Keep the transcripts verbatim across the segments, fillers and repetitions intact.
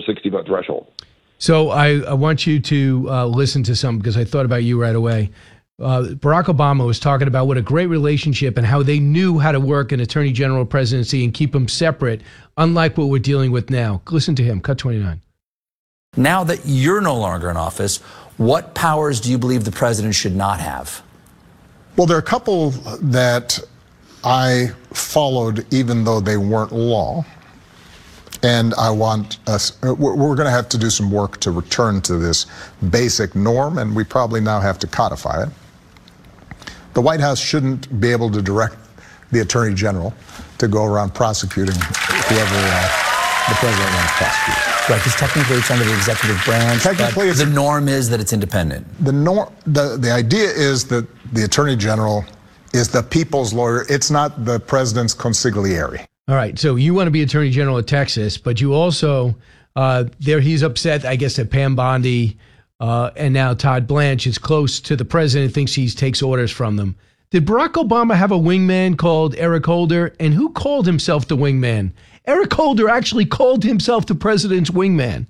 sixty vote threshold. So I, I want you to uh, listen to some, because I thought about you right away. Uh, Barack Obama was talking about what a great relationship and how they knew how to work an attorney general presidency and keep them separate, unlike what we're dealing with now. Listen to him, cut twenty-nine. Now that you're no longer in office, what powers do you believe the president should not have? Well, there are a couple that I followed even though they weren't law. And I want us, we're going to have to do some work to return to this basic norm, and we probably now have to codify it. The White House shouldn't be able to direct the Attorney General to go around prosecuting whoever uh, the president wants prosecuted. Right, because technically it's under the executive branch. Technically, but the norm is that it's independent. The norm, the, the idea is that the Attorney General is the people's lawyer. It's not the president's consigliere. All right, so you want to be Attorney General of Texas, but you also, uh, there he's upset, I guess, that Pam Bondi uh, and now Todd Blanche is close to the president, thinks he takes orders from them. Did Barack Obama have a wingman called Eric Holder? And who called himself the wingman? Eric Holder actually called himself the president's wingman.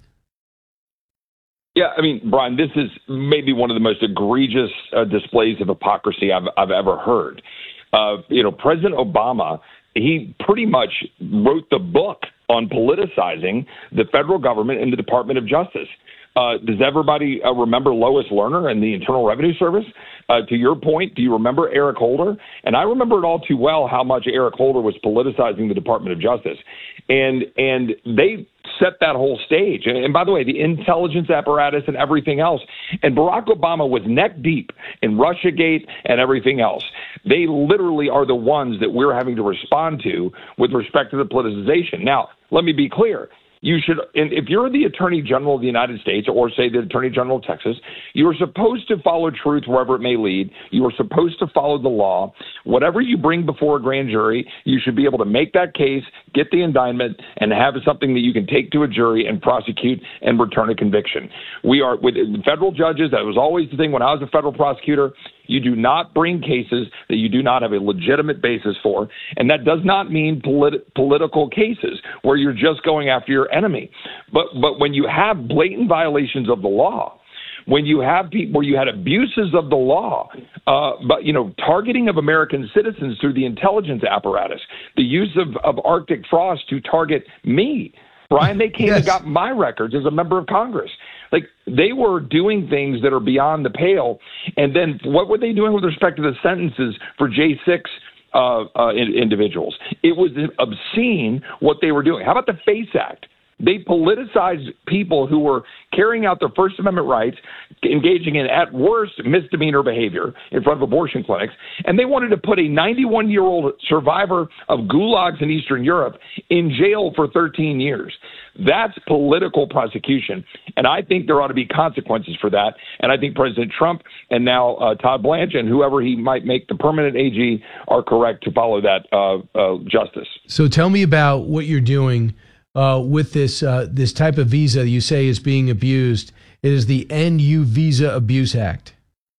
Yeah, I mean, Brian, this is maybe one of the most egregious uh, displays of hypocrisy I've, I've ever heard. Uh, you know, President Obama, he pretty much wrote the book on politicizing the federal government and the Department of Justice. Uh, does everybody uh, remember Lois Lerner and the Internal Revenue Service? Uh, to your point, do you remember Eric Holder? And I remember it all too well how much Eric Holder was politicizing the Department of Justice. And and they set that whole stage. And, and by the way, the intelligence apparatus and everything else. And Barack Obama was neck deep in Russiagate and everything else. They literally are the ones that we're having to respond to with respect to the politicization. Now, let me be clear. You should, and if you're the Attorney General of the United States, or say the Attorney General of Texas, you are supposed to follow truth wherever it may lead. You are supposed to follow the law. Whatever you bring before a grand jury, you should be able to make that case, get the indictment, and have something that you can take to a jury and prosecute and return a conviction. We are, with federal judges, that was always the thing when I was a federal prosecutor. You do not bring cases that you do not have a legitimate basis for, and that does not mean polit- political cases where you're just going after your enemy. But but when you have blatant violations of the law, when you have people where you had abuses of the law, uh, but you know targeting of American citizens through the intelligence apparatus, the use of, of Arctic frost to target me, Brian, they came yes. and got my records as a member of Congress. Like, they were doing things that are beyond the pale. And then what were they doing with respect to the sentences for J six uh, uh, in, individuals? It was obscene what they were doing. How about the FACE Act? They politicized people who were carrying out their First Amendment rights, engaging in, at worst, misdemeanor behavior in front of abortion clinics, and they wanted to put a ninety-one-year-old survivor of gulags in Eastern Europe in jail for thirteen years. That's political prosecution, and I think there ought to be consequences for that, and I think President Trump and now uh, Todd Blanche and whoever he might make the permanent A G are correct to follow that uh, uh, justice. So tell me about what you're doing Uh, with this uh, this type of visa you say is being abused. It is the N U Visa Abuse Act.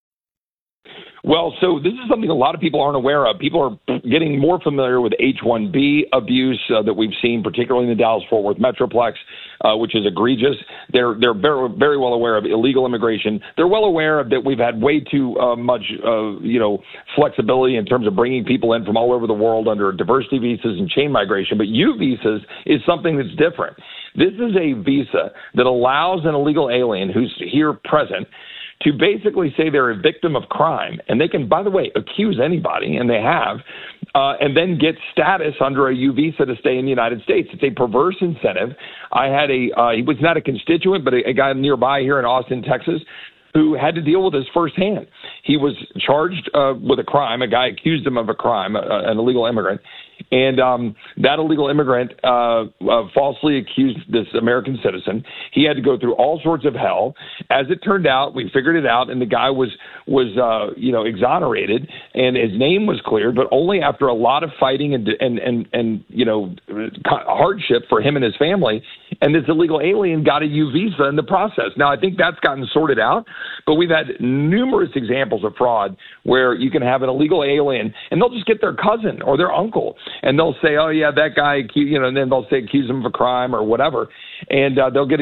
Well, so this is something a lot of people aren't aware of. People are getting more familiar with H one B abuse uh, that we've seen, particularly in the Dallas-Fort Worth Metroplex, uh, which is egregious. They're they're very, very well aware of illegal immigration. They're well aware of that we've had way too uh, much, uh, you know, flexibility in terms of bringing people in from all over the world under diversity visas and chain migration. But U visas is something that's different. This is a visa that allows an illegal alien who's here present to basically say they're a victim of crime, and they can, by the way, accuse anybody, and they have, uh, and then get status under a U visa to stay in the United States. It's a perverse incentive. I had a, uh, he was not a constituent, but a, a guy nearby here in Austin, Texas, who had to deal with this firsthand. He was charged uh, with a crime. A guy accused him of a crime, uh, an illegal immigrant. And um, that illegal immigrant uh, uh, falsely accused this American citizen. He had to go through all sorts of hell. As it turned out, we figured it out, and the guy was was uh, you know exonerated, and his name was cleared, but only after a lot of fighting and and and, and you know hardship for him and his family. And this illegal alien got a U visa in the process. Now, I think that's gotten sorted out, but we've had numerous examples of fraud where you can have an illegal alien, and they'll just get their cousin or their uncle, and they'll say, oh, yeah, that guy, you know, and then they'll say accuse him of a crime or whatever, and uh, they'll get a